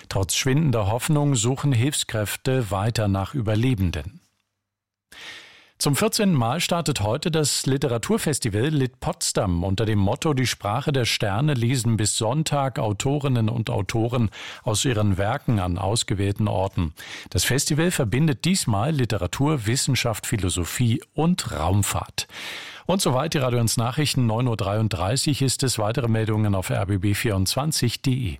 Trotz schwindender Hoffnung suchen Hilfskräfte weiter nach Überlebenden. Zum 14. Mal startet heute das Literaturfestival Lit Potsdam. Unter dem Motto Die Sprache der Sterne lesen bis Sonntag Autorinnen und Autoren aus ihren Werken an ausgewählten Orten. Das Festival verbindet diesmal Literatur, Wissenschaft, Philosophie und Raumfahrt. Und soweit die Radio 1 Nachrichten. 9.33 Uhr ist es. Weitere Meldungen auf rbb24.de.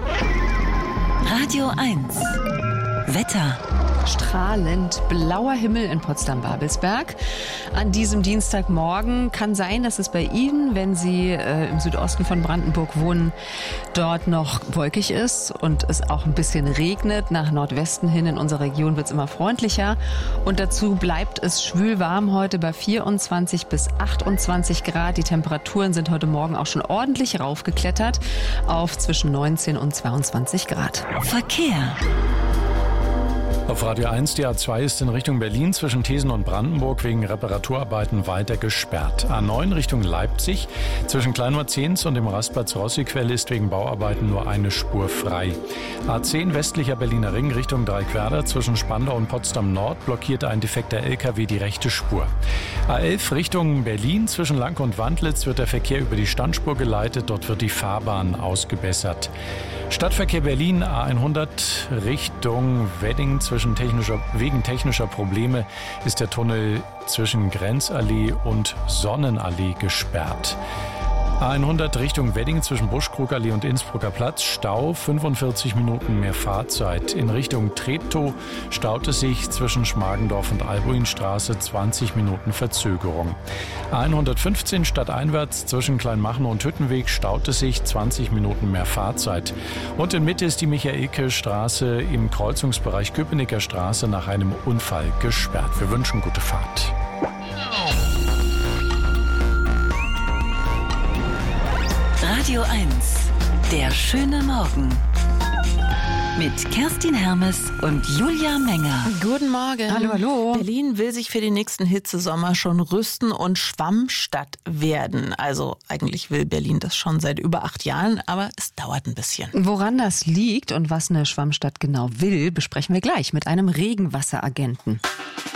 Radio 1 Wetter. Strahlend blauer Himmel in Potsdam-Babelsberg. An diesem Dienstagmorgen kann sein, dass es bei Ihnen, wenn Sie im Südosten von Brandenburg wohnen, dort noch wolkig ist und es auch ein bisschen regnet. Nach Nordwesten hin in unserer Region wird es immer freundlicher. Und dazu bleibt es schwül warm heute bei 24 bis 28 Grad. Die Temperaturen sind heute Morgen auch schon ordentlich raufgeklettert auf zwischen 19 und 22 Grad. Verkehr. Auf Radio 1, die A2 ist in Richtung Berlin zwischen Thesen und Brandenburg wegen Reparaturarbeiten weiter gesperrt. A9 Richtung Leipzig zwischen Kleinmarzens und dem Rastplatz Rossiquelle ist wegen Bauarbeiten nur eine Spur frei. A10 westlicher Berliner Ring Richtung Dreiquerda zwischen Spandau und Potsdam Nord blockiert ein defekter LKW die rechte Spur. A11 Richtung Berlin zwischen Lank und Wandlitz wird der Verkehr über die Standspur geleitet, dort wird die Fahrbahn ausgebessert. Stadtverkehr Berlin A100 Richtung Wedding wegen technischer Probleme ist der Tunnel zwischen Grenzallee und Sonnenallee gesperrt. A100 Richtung Wedding zwischen Buschkrugallee und Innsbrucker Platz, Stau, 45 Minuten mehr Fahrzeit. In Richtung Treptow staut es sich zwischen Schmargendorf und Albuinstraße, 20 Minuten Verzögerung. A115 stadteinwärts zwischen Kleinmachnow und Hüttenweg staut es sich, 20 Minuten mehr Fahrzeit. Und in Mitte ist die Michaelke-Straße im Kreuzungsbereich Köpenicker Straße nach einem Unfall gesperrt. Wir wünschen gute Fahrt. Radio 1, der schöne Morgen. Mit Kerstin Hermes und Julia Menger. Guten Morgen. Hallo, hallo. Berlin will sich für den nächsten Hitzesommer schon rüsten und Schwammstadt werden. Also eigentlich will Berlin das schon seit über 8 Jahren, aber es dauert ein bisschen. Woran das liegt und was eine Schwammstadt genau will, besprechen wir gleich mit einem Regenwasseragenten.